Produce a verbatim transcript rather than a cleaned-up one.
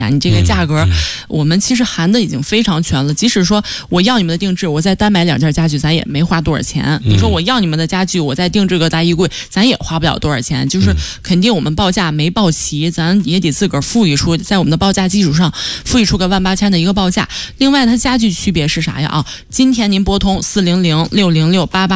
你这个价格、嗯嗯、我们其实含的已经非常全了，即使说我要你们的定制，我再单买两件家具咱也没花多少钱、嗯、你说我要你们的家具，我再定制个大衣柜咱也花不了多少钱，就是肯定我们报价没报齐，咱也得自个儿复议出，在我们的报价基础上复议出个万八千的一个报价。另外它家具区别是啥呀啊？今天您拨通四零零六零六八八